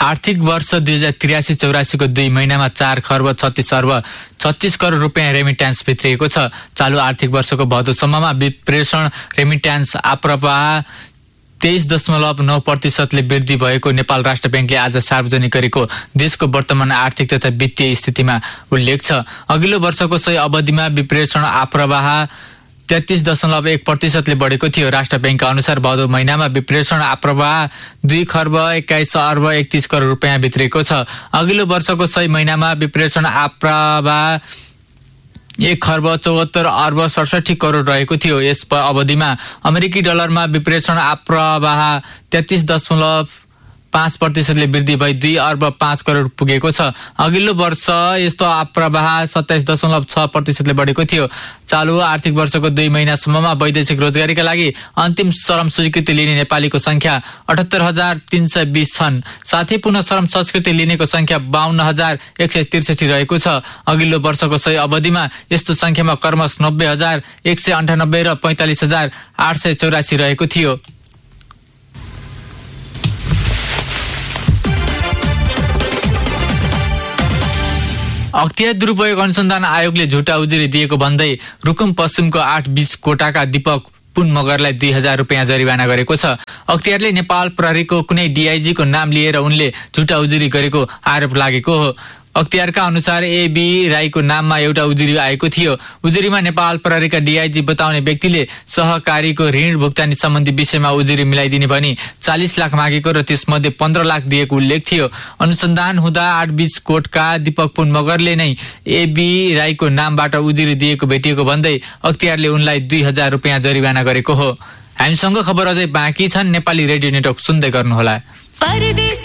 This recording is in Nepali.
आर्थिक वर्ष 2083-84 को 2 महिनामा 4 खर्ब 36 अर्ब 36 करोड रुपियाँ रेमिट्यान्स भित्रिएको छ। चालु आर्थिक वर्षको भदौसम्ममा विप्रेषण रेमिट्यान्स आप्रवाह 23.9% वृद्धि भएको नेपाल राष्ट्र बैंकले आज सार्वजनिक गरेको देशको वर्तमान आर्थिक तथा वित्तीय स्थितिमा उल्लेख छ। अघिल्लो वर्षको सही अवधिमा विप्रेषण आप्रवाह 33.1% बढेको थियो। राष्ट्र बैंकका अनुसार भदौ महिनामा विप्रेषण आप्रवाह 2 खर्ब 21 अर्ब 31 करोड रुपियाँ भित्रिएको छ। अघिल्लो वर्षको सही महिनामा विप्रेषण आप्रवाह 1 खर्ब 74 अर्ब 67 करोड रहेको थियो। यस अवधिमा अमेरिकी डलरमा विप्रेषण आप्रवाह 33.5% वृद्धि भई 2 अर्ब 5 करोड पुगेको छ। अघिल्लो वर्ष यस्तो आप्रवाह 27.6% बढेको थियो। चालु आर्थिक वर्षको 2 महिनासम्ममा वैदेशिक रोजगारीका लागि अन्तिम श्रम स्वीकृति लिने नेपालीको संख्या 78,320 छन्। साथै पुनः श्रम स्वीकृति लिनेको संख्या 52,163 रहेको छ। अघिल्लो वर्षको सही अवधिमा यस्तो संख्यामा कर्मश 90,198 र 45,884 रहेको थियो। अख्तियार दुरुपयोग अनुसन्धान आयोगले झुटा उजुरी दिएको भन्दै रुकुम पश्चिमको 8-20 कोटाका दीपक पुन मगरलाई 2,000 रुपियाँ जरिवाना गरेको छ। अख्तियारले नेपाल प्रहरीको कुनै डीआईजी को नाम लिएर उनले झुटा उजुरी गरेको आरोप लागेको हो। अख्तियारका अनुसार एबी राईको नाममा एउटा उजुरी आएको थियो। उजुरीमा नेपाल प्रहरीका डीआईजी बताउने व्यक्तिले सहकारीको ऋण भुक्तानी सम्बन्धी विषयमा उजुरी मिलाइदिने भनी 40 लाख मागेको र त्यसमध्ये 15 लाख दिएको उल्लेख थियो। अनुसन्धान हुँदा 8-20 कोटका दीपक पुन मगरले नै एबी राईको नामबाट उजुरी दिएको भेटिएको भन्दै अख्तियारले उनलाई 2,000 रुपियाँ जरिवाना गरेको हो। हामीसँग खबर अझै बाँकी छन्। नेपाली रेडियो नेटवर्क सुन्दै गर्नुहोला।